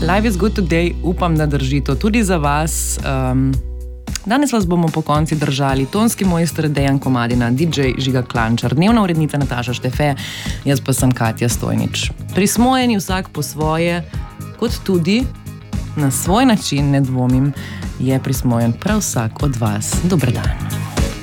Life is good today, upam, da drži to tudi za vas. Danes vas bomo po konci držali tonski mojster Dejan Komadina, DJ Žiga Klančar, dnevna urednica Nataša Štefe, jaz pa sem Katja Stojnič. Prismojeni vsak po svoje, kot tudi na svoj način, ne dvomim, je prismojen prav vsak od vas. Dober dan.